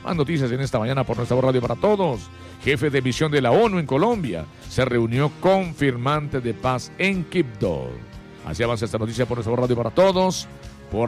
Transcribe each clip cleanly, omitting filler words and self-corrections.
Más noticias en esta mañana por nuestra radio para todos. Jefe de misión de la ONU en Colombia se reunió con firmantes de paz en Quibdó. Así avanza esta noticia por nuestra radio para todos. Por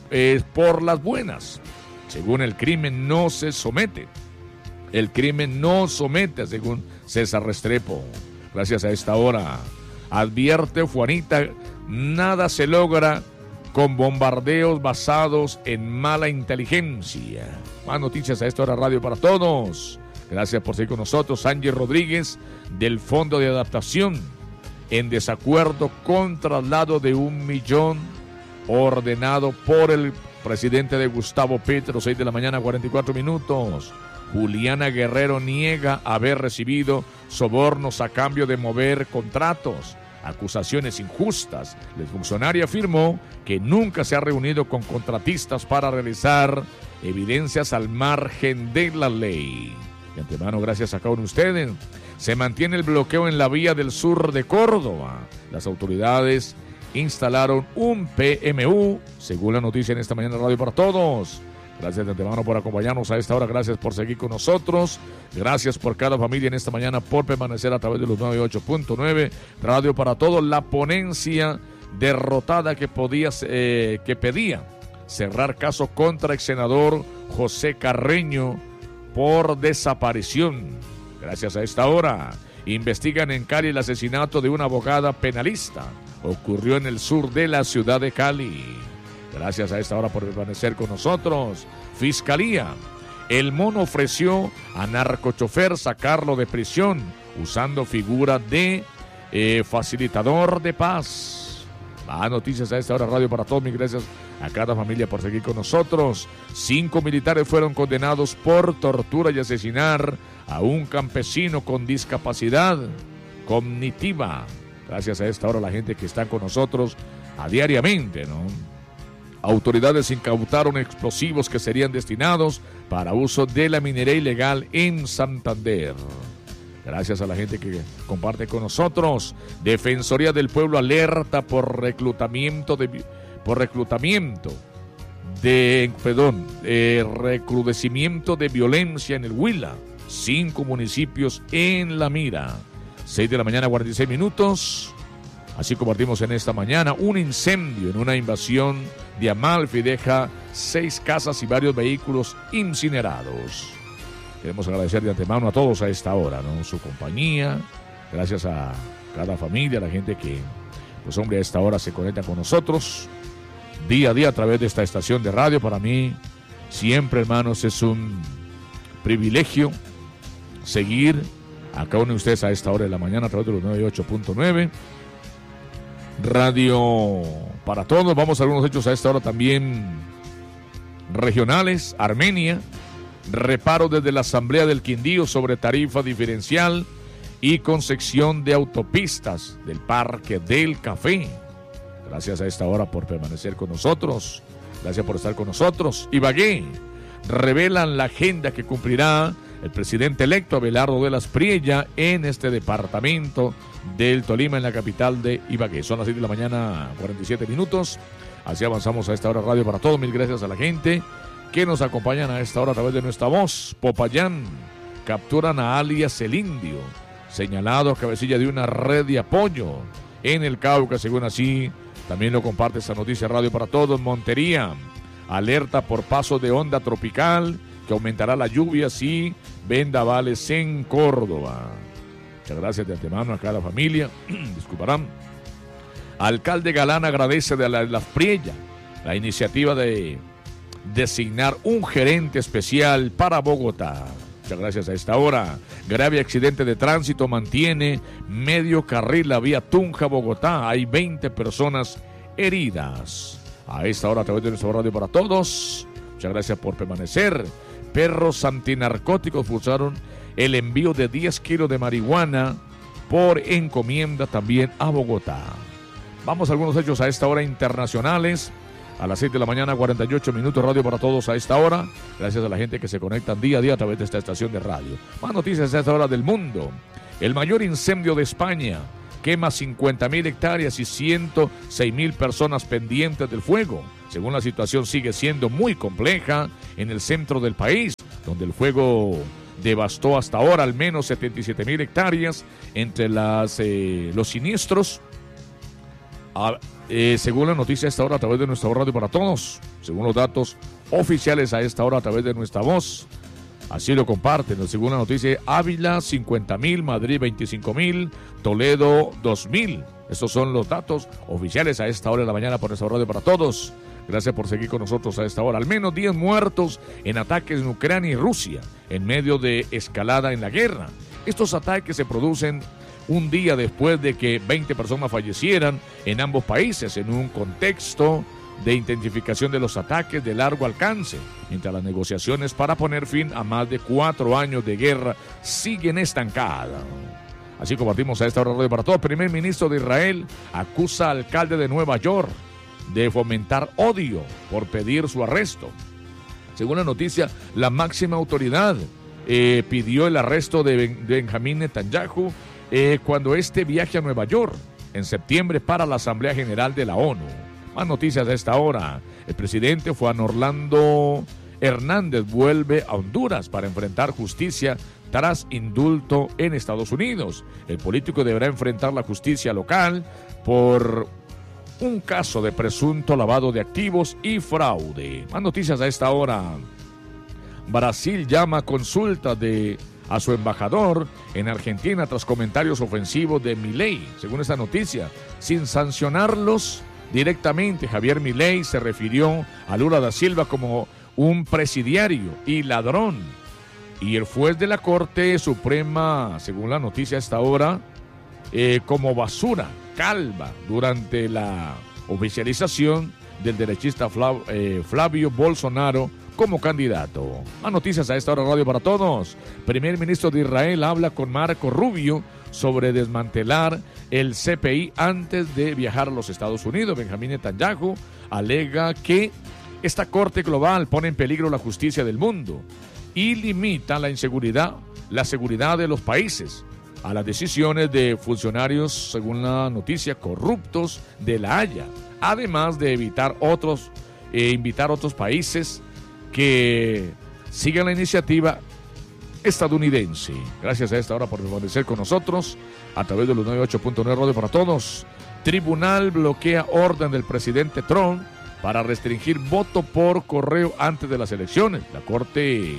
las buenas. Según el crimen no se somete. El crimen no somete, según César Restrepo. Gracias a esta hora. Advierte Juanita, nada se logra con bombardeos basados en mala inteligencia. Más noticias a esta hora, radio para todos. Gracias por seguir con nosotros. Ángel Rodríguez, del Fondo de Adaptación, en desacuerdo con traslado de 1 millón ordenado por el presidente de Gustavo Petro, 6 de la mañana, 44 minutos. Juliana Guerrero niega haber recibido sobornos a cambio de mover contratos. Acusaciones injustas. El funcionario afirmó que nunca se ha reunido con contratistas para realizar evidencias al margen de la ley. De antemano, gracias a cada uno de ustedes. Se mantiene el bloqueo en la vía del sur de Córdoba. Las autoridades instalaron un PMU, según la noticia en esta mañana Radio para Todos. Gracias de antemano por acompañarnos a esta hora. Gracias por seguir con nosotros. Gracias por cada familia en esta mañana por permanecer a través de los 98.9 Radio para Todos. La ponencia derrotada que pedía cerrar caso contra el senador José Carreño por desaparición. Gracias a esta hora. Investigan en Cali el asesinato de una abogada penalista. Ocurrió en el sur de la ciudad de Cali. Gracias a esta hora por permanecer con nosotros. Fiscalía. El Mono ofreció a narcochofer sacarlo de prisión usando figura de facilitador de paz. Más noticias a esta hora, radio para todos. Mil gracias a cada familia por seguir con nosotros. 5 militares fueron condenados por tortura y asesinar a un campesino con discapacidad cognitiva. Gracias a esta hora la gente que está con nosotros a diariamente, ¿no? Autoridades incautaron explosivos que serían destinados para uso de la minería ilegal en Santander. Gracias a la gente que comparte con nosotros. Defensoría del Pueblo alerta por recrudecimiento de violencia en el Huila. 5 municipios en la mira. 6 de la mañana, 46 minutos. Así compartimos en esta mañana un incendio en una invasión de Amalfi deja 6 casas y varios vehículos incinerados. Queremos agradecer de antemano a todos a esta hora, ¿no? Su compañía. Gracias a cada familia, a la gente que, pues hombre, a esta hora se conecta con nosotros día a día a través de esta estación de radio. Para mí, siempre, hermanos, es un privilegio seguir a cada uno de ustedes a esta hora de la mañana a través de los 98.9 Radio para Todos. Vamos a algunos hechos a esta hora también regionales. Armenia, reparo desde la Asamblea del Quindío sobre tarifa diferencial y concesión de autopistas del Parque del Café. Gracias a esta hora por permanecer con nosotros. Gracias por estar con nosotros. Ibagué, revelan la agenda que cumplirá el presidente electo Abelardo de las Priella en este departamento del Tolima, en la capital de Ibagué. Son las 6 de la mañana, 47 minutos. Así avanzamos a esta hora, radio para todos. Mil gracias a la gente que nos acompañan a esta hora a través de nuestra voz. Popayán, capturan a alias El Indio, señalado a cabecilla de una red de apoyo en el Cauca, según así también lo comparte esta noticia, radio para todos. Montería, alerta por paso de onda tropical que aumentará la lluvia si vendavales en Córdoba. Muchas gracias de antemano a cada familia. Disculparán. Alcalde Galán agradece de la Priella la iniciativa de designar un gerente especial para Bogotá. Muchas gracias a esta hora. Grave accidente de tránsito mantiene medio carril la vía Tunja-Bogotá. Hay 20 personas heridas. A esta hora a través de nuestro radio para todos. Muchas gracias por permanecer. Perros antinarcóticos forzaron el envío de 10 kilos de marihuana por encomienda también a Bogotá. Vamos a algunos hechos a esta hora internacionales. A las 6 de la mañana, 48 minutos, radio para todos a esta hora. Gracias a la gente que se conectan día a día a través de esta estación de radio. Más noticias a esta hora del mundo. El mayor incendio de España quema 50.000 hectáreas y 106.000 personas pendientes del fuego. Según la situación sigue siendo muy compleja en el centro del país, donde el fuego devastó hasta ahora al menos 77,000 hectáreas. Entre los siniestros, según la noticia a esta hora a través de nuestra voz Radio para Todos, según los datos oficiales a esta hora a través de nuestra voz, así lo comparten. Según la noticia, Ávila 50,000, Madrid 25,000, Toledo 2,000. Estos son los datos oficiales a esta hora de la mañana por nuestra Radio para Todos. Gracias por seguir con nosotros a esta hora. Al menos 10 muertos en ataques en Ucrania y Rusia en medio de escalada en la guerra. Estos ataques se producen un día después de que 20 personas fallecieran en ambos países en un contexto de intensificación de los ataques de largo alcance, mientras las negociaciones para poner fin a más de 4 años de guerra siguen estancadas. Así compartimos a esta hora Radio para Todos. El primer ministro de Israel acusa al alcalde de Nueva York de fomentar odio por pedir su arresto. Según la noticia, la máxima autoridad pidió el arresto de Benjamín Netanyahu cuando este viaje a Nueva York en septiembre para la Asamblea General de la ONU. Más noticias a esta hora. El presidente Juan Orlando Hernández vuelve a Honduras para enfrentar justicia tras indulto en Estados Unidos. El político deberá enfrentar la justicia local por un caso de presunto lavado de activos y fraude. Más noticias a esta hora. Brasil llama a consulta a su embajador en Argentina tras comentarios ofensivos de Milei. Según esta noticia, sin sancionarlos directamente, Javier Milei se refirió a Lula da Silva como un presidiario y ladrón. Y el juez de la Corte Suprema, según la noticia a esta hora, como basura calva durante la oficialización del derechista Flavio Bolsonaro como candidato. Más noticias a esta hora, Radio para Todos. Primer ministro de Israel habla con Marco Rubio sobre desmantelar el CPI antes de viajar a los Estados Unidos. Benjamín Netanyahu alega que esta corte global pone en peligro la justicia del mundo y limita la seguridad de los países a las decisiones de funcionarios, según la noticia, corruptos de La Haya, además de invitar a otros países que sigan la iniciativa estadounidense. Gracias a esta hora por permanecer con nosotros a través de los 98.9 Radio para Todos. Tribunal bloquea orden del presidente Trump para restringir voto por correo antes de las elecciones. La Corte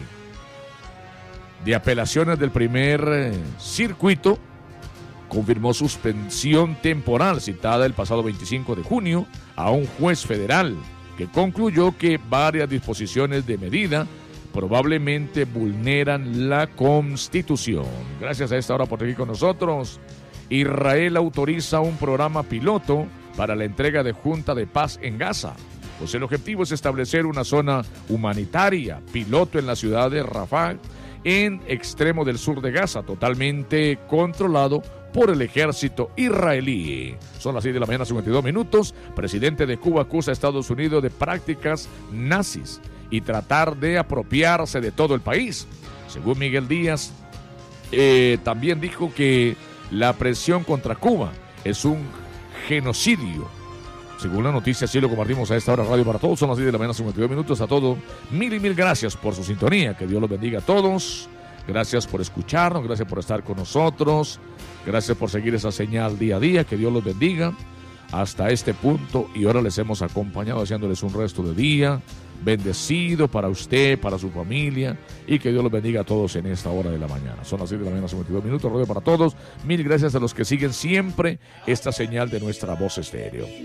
de Apelaciones del primer circuito confirmó suspensión temporal citada el pasado 25 de junio a un juez federal que concluyó que varias disposiciones de medida probablemente vulneran la Constitución. Gracias a esta hora por seguir con nosotros. Israel autoriza un programa piloto para la entrega de junta de paz en Gaza. Pues el objetivo es establecer una zona humanitaria piloto en la ciudad de Rafah, en extremo del sur de Gaza, totalmente controlado por el ejército israelí. Son las 6 de la mañana, 52 minutos. Presidente de Cuba acusa a Estados Unidos de prácticas nazis y tratar de apropiarse de todo el país. Según Miguel Díaz, también dijo que la presión contra Cuba es un genocidio. Según la noticia, así lo compartimos a esta hora, Radio para Todos. Son las 10 de la mañana, 52 minutos. A todos, mil y mil gracias por su sintonía. Que Dios los bendiga a todos. Gracias por escucharnos, gracias por estar con nosotros. Gracias por seguir esa señal día a día. Que Dios los bendiga hasta este punto. Y ahora les hemos acompañado haciéndoles un resto de día bendecido para usted, para su familia. Y que Dios los bendiga a todos en esta hora de la mañana. Son las 10 de la mañana, 52 minutos. Radio para Todos. Mil gracias a los que siguen siempre esta señal de nuestra voz estéreo.